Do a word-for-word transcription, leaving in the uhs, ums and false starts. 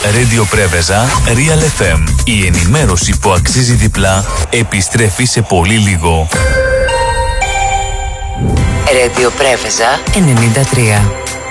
Radio Preveza, Real εφ εμ. Η ενημέρωση που αξίζει διπλά επιστρέφει σε πολύ λίγο. Radio Preveza ενενήντα τρία.